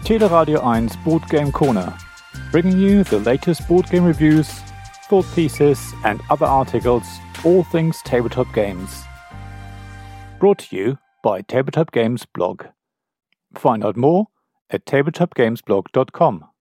Teleradio 1 Board Game Corner, bringing you the latest board game reviews, thought pieces and other articles, all things tabletop games. Brought to you by Tabletop Games Blog. Find out more at tabletopgamesblog.com.